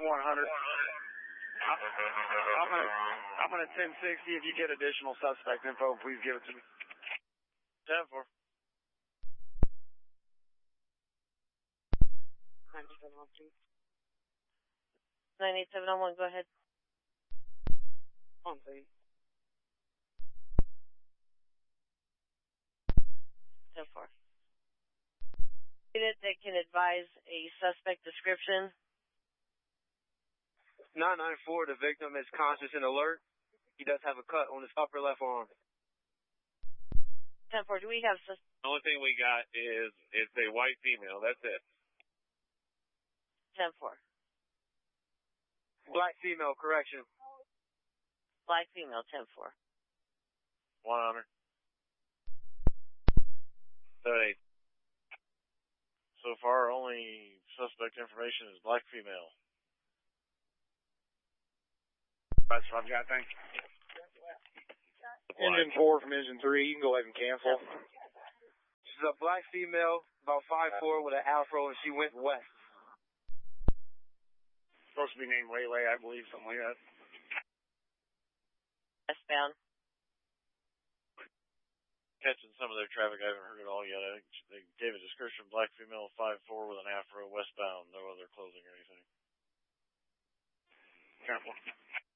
100. I'm gonna 1060. If you get additional suspect info, please give it to me. 10-4. 98701, go ahead. On, please. 10-4. Unit that can advise a suspect description. 994, the victim is conscious and alert. He does have a cut on his upper left arm. 10-4, do we have The only thing we got is it's a white female. That's it. 10-4? Black female, correction. Black female, 10-4. 100. 38. So far, only suspect information is black female. That's what I've got, thanks. Engine 4 from Engine 3, you can go ahead and cancel. She's a black female, about 5'4", with an afro, and she went west. Supposed to be named Waylay, I believe, something like that. Westbound. Catching some of their traffic, I haven't heard it all yet. I think they gave a description: black female, 5'4", with an afro, westbound, no other clothing or anything. Careful.